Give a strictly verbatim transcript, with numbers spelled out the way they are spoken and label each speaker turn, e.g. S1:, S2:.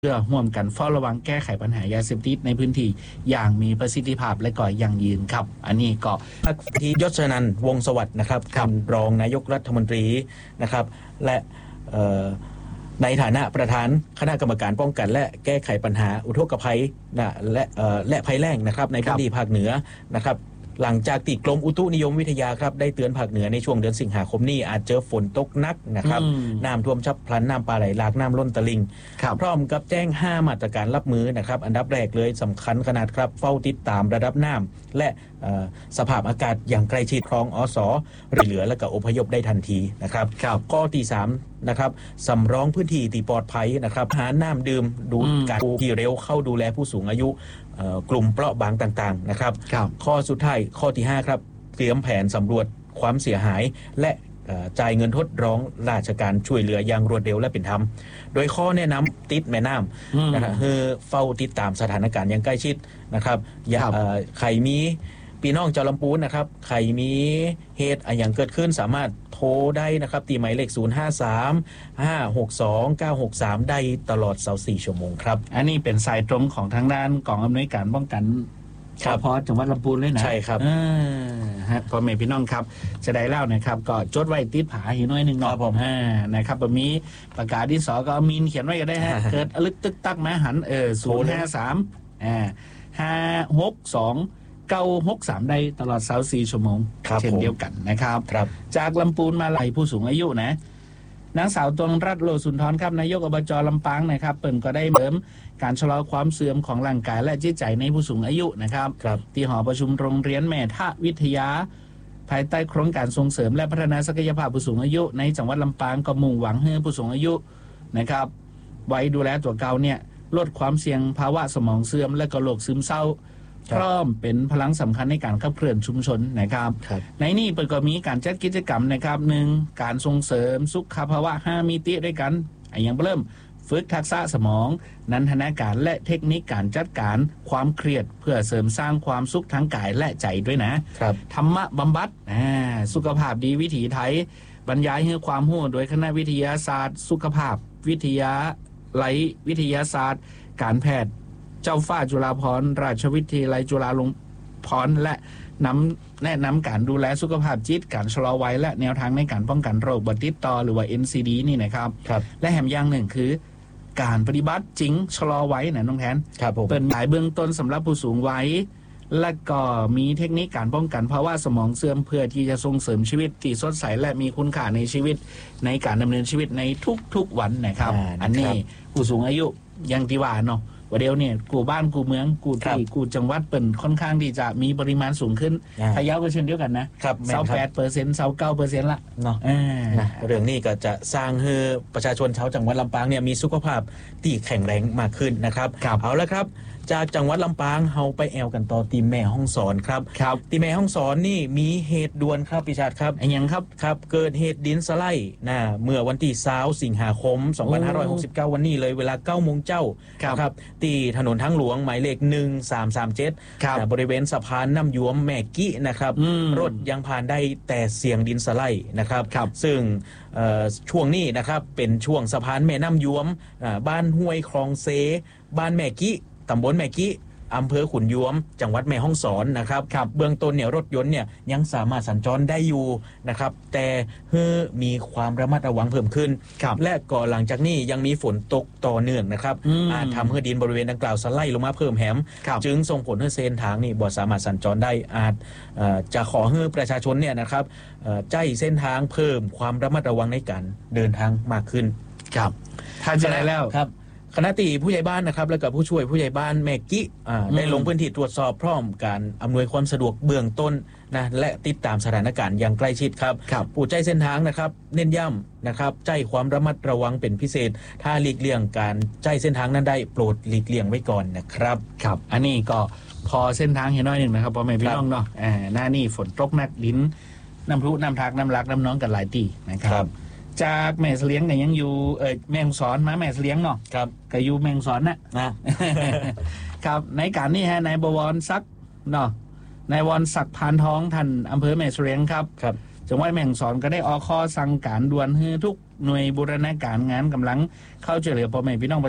S1: เพื่อร่วมกันเฝ้าระวังแก้ไขปัญหายาเสพติดในพื้นที่อย่างมีประสิทธิภาพและก็ยั่งยืนครับอันนี้ก็
S2: ที่ยศนันท์วงศ์สวัสดิ์นะครับท่านรองนายกรัฐมนตรีนะครับและในฐานะประธานคณะกรรมการป้องกันและแก้ไขปัญหาอุทกภัยนะและและภัยแล้งนะครับในพื้นที่ภาคเหนือนะครับหลังจากติดกรมอุตุนิยมวิทยาครับได้เตือนภาคเหนือในช่วงเดือนสิงหาคมนี้อาจเจอฝนตกหนักนะครับน้ำท่วมฉับพลันน้ำป่าไหลหลากน้ำล้นตลิ่งพร้อมกับแจ้งห้ามาตรการรับมือนะครับอันดับแรกเลยสำคัญขนาดครับเฝ้าติดตามระดับน้ำและสภาพอากาศอย่างใกล้ชิดคลองอสเหลือและก็อพยพได้ทันทีนะครับข้อที่สามนะครับสำรองพื้นที่ที่ปลอดภัยนะครับหาน้ำดื่มดูการที่เร็วเข้าดูแลผู้สูงอายุกลุ่มเปราะบางต่างๆนะครับข้อสุดท้ายข้อที่ห้าครับเตรียมแผนสำรวจความเสียหายและจ่ายเงินทดร้องราชการช่วยเหลืออย่างรวดเร็วและเป็นธรรมโดยข้อแนะนำติดแม่น้ำนะครับคือเฝ้าติดตามสถานการณ์อย่างใกล้ชิดนะครับอย่าใครมีพี่น้องเจ้าลำพูนนะครับใครมีเหตุอย่างเกิดขึ้นสามารถโทรได้นะครับตีหมายเลขศูนย์ ห้า สาม ห้า หก สอง เก้า หก สามได้ตลอดยี่สิบสี่ชั่วโมงครับ
S1: อันนี้เป็นสายตรงของทางด้านกองอำนวยการป้องกันเฉพาะจังหวัดลำพูนเลยนะ
S2: ใช่ครับ
S1: ฮะพ่อแม่พี่น้องครับจะได้เล่านะครับก็จดไว้ติดผาหิน้อยหนึ่งเนาะผมนะครับแบบนี้ประกาศที่สอก็มีนเขียนไว้ก็ได้ฮะเกิดอลึกตึกตักมาหันเออศูนย์ห้าสามอ่าห้าหกสองเก้าหกสามได้ตลอดยี่สิบสี่ชั่วโมงเช่นเดียวกันนะครับจากลำพูนมาไล่ผู้สูงอายุนะนางสาวตวงรัตน์โลสุนทรครับนายกอบจลำปางนะครับเปิ่นก็ได้เสริมการชะลอความเสื่อมของร่างกายและจิตใจในผู้สูงอายุนะครับที่หอประชุมโรงเรียนแม่ทะวิทยาภายใต้โครงการส่งเสริมและพัฒนาศักยภาพผู้สูงอายุในจังหวัดลำปางก็มุ่งหวังให้ผู้สูงอายุนะครับไว้ดูแลตัวเก่าเนี่ยลดความเสี่ยงภาวะสมองเสื่อมและก็โรคซึมเศร้าพร้อมเป็นพลังสำคัญในการขับเคลื่อนชุมชนนะครับในนี้เปิดก็มีการจัดกิจกรรมนะครับหนึ่งการส่งเสริมสุขภาวะห้ามิติด้วยกันอย่างเริ่มฝึกทักษะสมองนันทนาการและเทคนิคการจัดการความเครียดเพื่อเสริมสร้างความสุขทั้งกายและใจด้วยนะธรรมะบำบัดสุขภาพดีวิถีไทยบรรยายให้ความรู้โดยคณะวิทยาศาสตร์สุขภาพวิทยาไหลวิทยาศาสตร์การแพทย์เจ้าฟ้าจุฬาภรณ์ราชวิทยาลัยจุฬาลงกรณ์และนำแนะนำการดูแลสุขภาพจิตการชะลอวัยและแนวทางในการป้องกันโรคติดต่อหรือว่า เอ็น ซี ดี นี่นะครับและแถมอย่างหนึ่งคือการปฏิบัติจริงชะลอวัยนะน้องแทนเป็นหลายเบื้องต้นสำหรับผู้สูงวัยและก็มีเทคนิคการป้องกันภาวะสมองเสื่อมเพื่อที่จะส่งเสริมชีวิตที่สดใสและมีคุณค่าในชีวิตในการดำเนินชีวิตในทุกๆวันนะครับอันนี้ผู้สูงอายุยังที่ว่าเนาะว่าเดียวเนี่ยกูบ้านกูเมืองกูที่กูจังหวัดเป็นค่อนข้างที่จะมีปริมาณสูงขึ้นพะเยาก็เช่นเดียวกันนะเศร้าแปดเปอร์เซ็นต์เศร้าเก้าเปอร์เซ็นต์ละ
S2: เนาะเรื่องนี้ก็จะสร้างให้ประชาชนชาวจังหวัดลำปางเนี่ยมีสุขภาพที่แข็งแรงมากขึ้นนะครับเอาละครับจากจังหวัดลำปางเฮาไปแอวกันต่อตีแม่ฮ่องสอนครับตีแม่ฮ่องสอนนี่มีเหตุด่วนครับพิชาติครับ
S1: อย่างครับ
S2: ครับเกิดเหตุดินสไลด์นะเมื่อวันที่ยี่สิงหาคมสองพันห้าร้อยหกสิบเก้าวันนี้เลยเวลา เก้าโมงเจ้าครับที่ถนนทางหลวงหมายเลขหนึ่งสามสามเจ็ดบริเวณสะพานน้ำยวมแม่กี้นะครับรถยังผ่านได้แต่เสียงดินสไลด์นะครับซึ่งช่วงนี้นะครับเป็นช่วงสะพานแม่น้ำยวมบ้านห้วยคลองเซบ้านแม่กี้ตำบลแม่กี้อำเภอขุนยวมจังหวัดแม่ฮ่องสอนนะครับเบื้องต้นเนี่ยรถยนต์เนี่ยยังสามารถสัญจรได้อยู่นะครับแต่เฮ้มีความระมัดระวังเพิ่มขึ้นและก่อนหลังจากนี้ยังมีฝนตกต่อเนื่องนะครับอาจทำให้ดินบริเวณดังกล่าวสไลด์ลงมาเพิ่มแหมจึงส่งผลให้เส้นทางนี่บ่สามารถสัญจรได้อาจจะขอให้ประชาชนเนี่ยนะครับใจเส้นทางเพิ่มความระมัดระวังในการเดินทางมากขึ้น
S1: ครับถ้าจะได้แล้ว
S2: ครับคณะตีผู้ใหญ่บ้านนะครับแล้วก็ผู้ช่วยผู้ใหญ่บ้านแมกกี้ได้ลงพื้นที่ตรวจสอบพร้อมการอำนวยความสะดวกเบื้องต้นนะและติดตามสถานการณ์อย่างใกล้ชิดครับผู้ใจเส้นทางนะครับเน้นย้ำนะครับใจความระมัดระวังเป็นพิเศษถ้าหลีกเลี่ยงการใจเส้นทางนั้นได้โปรดหลีกเลี่ยงไว้ก่อนนะครับ
S1: ครับอันนี้ก็พอเส้นทางเห็นน้อยหนึ่งนะครับพอแม่พี่น้องเนาะอ่าหน้านี่ฝนตกหนักดินน้ำพุน้ำทักน้ำรักน้ำน้องกันหลายตีนะครับจากแม่เลี้ยงก็ยังอยู่เออแม่สอนมาแม่เลี้ยงเนาะ
S2: ครับ
S1: ก็อยู่แม่สอนนะครับในการนี้ฮะนายบวรศักดิ์เนาะนายวรศักดิ์พานทองท่านอำเภอแม่เลี้ยงครับ
S2: ครับ
S1: จังหวัดแม่ฮ่องสอนก็ได้ออกข้อสั่งการด่วนให้ทุกหน่วยบูรณาการงานกำลังเข้าช่วยเหลือพ่อแม่พี่น้อง